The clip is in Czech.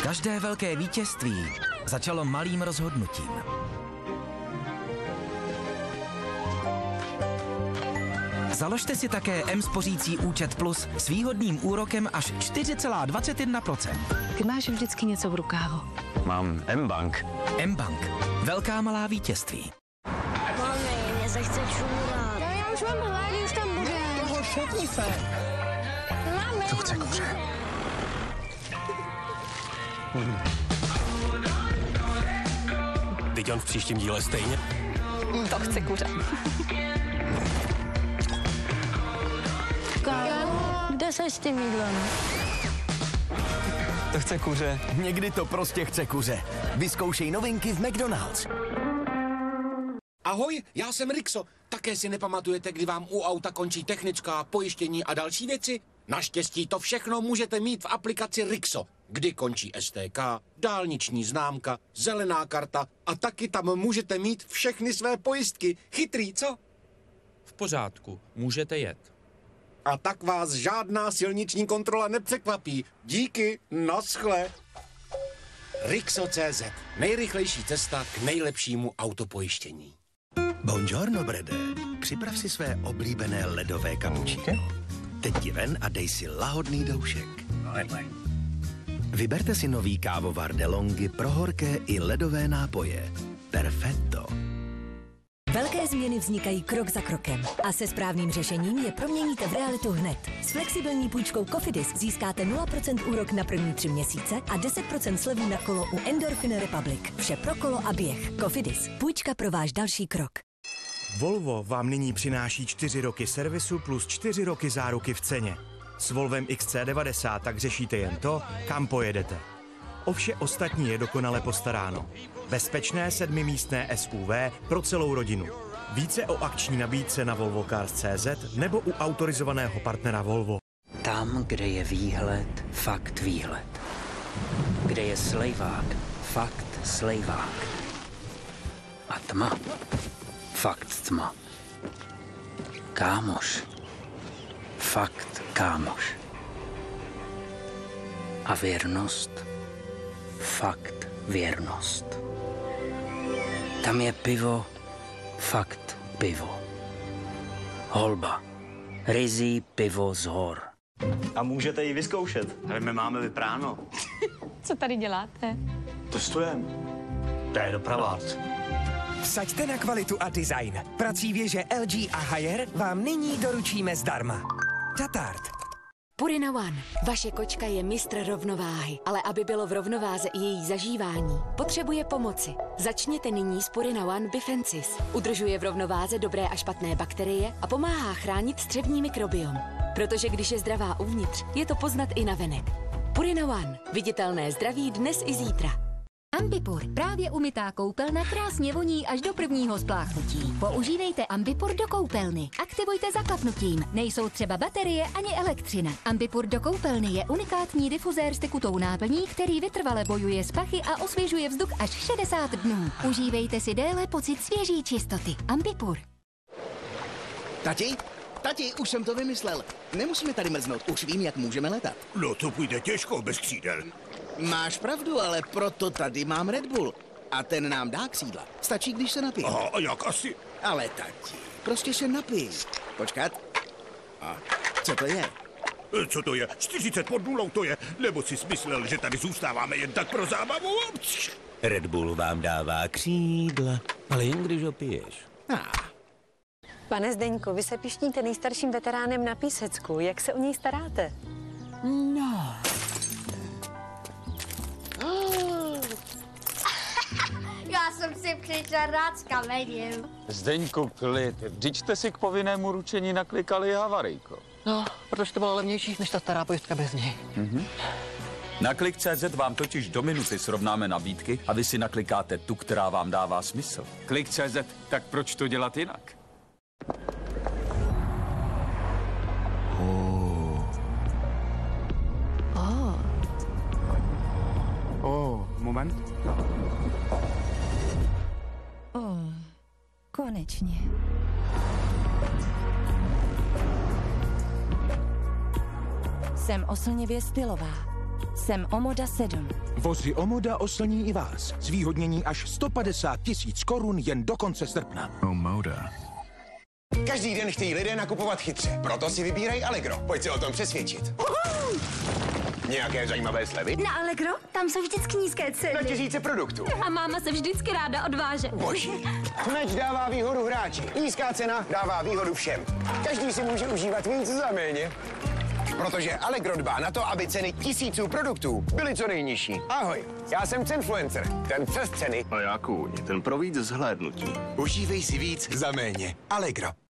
Každé velké vítězství začalo malým rozhodnutím. Založte si také M-spořící účet Plus s výhodným úrokem až 4,21%. Ty máš vždycky něco v rukávu. Mám M-Bank. M-Bank. Velká malá vítězství. Mami, mě se chce čůrat. Já už mám hlad, už tam bude. Toho šetni se. Mami. To chce kuře. Teď on v příštím díle stejně. To chce kuře. Kde seš s tím jídlem? To chce kuře. Někdy to prostě chce kuře. Vyzkoušej novinky v McDonald's. Ahoj, já jsem Rixo. Také si nepamatujete, kdy vám u auta končí technická, pojištění a další věci? Naštěstí to všechno můžete mít v aplikaci Rixo, kdy končí STK, dálniční známka, zelená karta a taky tam můžete mít všechny své pojistky. Chytrý, co? V pořádku, můžete jet. A tak vás žádná silniční kontrola nepřekvapí. Díky, naschle. Rixo.cz. Nejrychlejší cesta k nejlepšímu autopojištění. Buongiorno, Brede. Připrav si své oblíbené ledové kapučíno. Teď ti ven a dej si lahodný doušek. Vyberte si nový kávovar DeLonghi pro horké i ledové nápoje. Perfetto. Velké změny vznikají krok za krokem a se správným řešením je proměníte v realitu hned. S flexibilní půjčkou Cofidis získáte 0% úrok na první 3 měsíce a 10% slevu na kolo u Endorphin Republic. Vše pro kolo a běh. Cofidis. Půjčka pro váš další krok. Volvo vám nyní přináší 4 roky servisu plus 4 roky záruky v ceně. S Volvem XC90 tak řešíte jen to, kam pojedete. O vše ostatní je dokonale postaráno. Bezpečné 7místné SUV pro celou rodinu. Více o akční nabídce na volvocars.cz nebo u autorizovaného partnera Volvo. Tam, kde je výhled, fakt výhled. Kde je slejvák, fakt slejvák. A tma, fakt tma. Kámoš, fakt kámoš. A věrnost, fakt věrnost. Tam je pivo, fakt pivo. Holba, ryzí pivo z hor. A můžete ji vyzkoušet. Ale my máme vypráno. Co tady děláte? Testujeme. To je doprava. Vsaďte na kvalitu a design. Prací věže LG a Haier vám nyní doručíme zdarma. Tatart. Purina One. Vaše kočka je mistr rovnováhy, ale aby bylo v rovnováze i její zažívání, potřebuje pomoci. Začněte nyní s Purina One Bifensis. Udržuje v rovnováze dobré a špatné bakterie a pomáhá chránit střevní mikrobiom. Protože když je zdravá uvnitř, je to poznat i navenek. Purina One. Viditelné zdraví dnes i zítra. Ambipur. Právě umytá koupelna krásně voní až do prvního spláchnutí. Používejte Ambipur do koupelny. Aktivujte zaklapnutím. Nejsou třeba baterie ani elektřina. Ambipur do koupelny je unikátní difuzér s tekutou náplní, který vytrvale bojuje s pachy a osvěžuje vzduch až 60 dnů. Užívejte si déle pocit svěží čistoty. Ambipur. Tati, už jsem to vymyslel. Nemusíme tady mrznout, už vím, jak můžeme letat. No to půjde těžko bez křídel. Máš pravdu, ale proto tady mám Red Bull. A ten nám dá křídla. Stačí, když se napije. Aha, a jak asi? Ale tati, prostě se napij. Počkat. A co to je? Co to je? 40 pod nulou to je. Nebo jsi smyslel, že tady zůstáváme jen tak pro zábavu? Red Bull vám dává křídla. Ale jen když ho piješ. Pane Zdeňku, vy se pišníte nejstarším veteránem na Písecku. Jak se o něj staráte? No. Já jsem si přišel rád s kamením. Zdeňku, klid. Vždyť jste si k povinnému ručení naklikali havarijko. No, protože to bylo levnější než ta stará pojistka bez něj. Na Klik.cz vám totiž do minuty srovnáme nabídky a vy si naklikáte tu, která vám dává smysl. Klik.cz, tak proč to dělat jinak? Moment. Konečně. Jsem oslnivě stylová. jsem Omoda 7. Vozy Omoda oslní i vás. Zvýhodnění až 150 000 korun jen do konce srpna. Omoda. Každý den chtějí lidé nakupovat chytře, proto si vybírají Allegro. Pojď se o tom přesvědčit. Nějaké zajímavé slevy? Na Allegro? Tam jsou vždycky nízké ceny. Na tisíce produktů. A máma se vždycky ráda odváže. Boží. Meč dává výhodu hráči. Nízká cena dává výhodu všem. Každý si může užívat víc za méně. Protože Allegro dbá na to, aby ceny tisíců produktů byly co nejnižší. Ahoj, já jsem Cenfluencer, ten přes ceny. A já kůň, ten pro víc zhlédnutí. Užívej si víc za méně. Allegro.